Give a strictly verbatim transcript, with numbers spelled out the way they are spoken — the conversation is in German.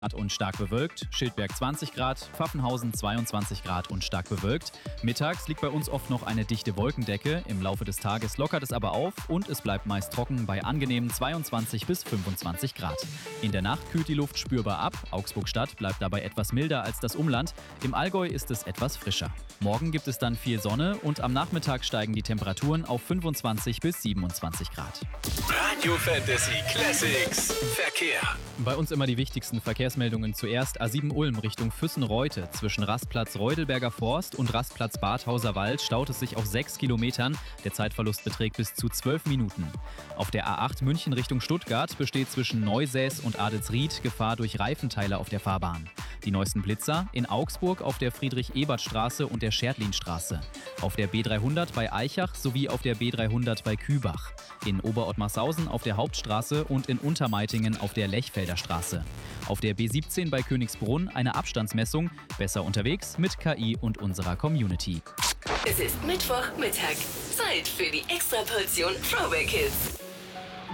und stark bewölkt, Schildberg zwanzig Grad, Pfaffenhausen zweiundzwanzig Grad und stark bewölkt. Mittags liegt bei uns oft noch eine dichte Wolkendecke, im Laufe des Tages lockert es aber auf und es bleibt meist trocken bei angenehmen zweiundzwanzig bis fünfundzwanzig Grad. In der Nacht kühlt die Luft spürbar ab, Augsburg-Stadt bleibt dabei etwas milder als das Umland, im Allgäu ist es etwas frischer. Morgen gibt es dann viel Sonne und am Nachmittag steigen die Temperaturen auf fünfundzwanzig bis siebenundzwanzig Grad. Radio Fantasy Classics Verkehr. Bei uns immer die wichtigsten Verkehrsmeldungen zuerst. A sieben Ulm Richtung Füssen-Reute. Zwischen Rastplatz Reudelberger Forst und Rastplatz Badhauser Wald staut es sich auf sechs Kilometern. Der Zeitverlust beträgt bis zu zwölf Minuten. Auf der A acht München Richtung Stuttgart besteht zwischen Neusäß und Adelsried Gefahr durch Reifenteile auf der Fahrbahn. Die neuesten Blitzer in Augsburg auf der Friedrich-Ebert-Straße und der Schärtlinstraße. Auf der B dreihundert bei Aichach sowie auf der B dreihundert bei Kübach. In Oberottmarshausen auf der Hauptstraße und in Untermeitingen auf der Lechfelder Straße. Auf der B siebzehn bei Königsbrunn eine Abstandsmessung. Besser unterwegs mit K I und unserer Community. Es ist Mittwochmittag. Zeit für die Extraportion Throwback Hits.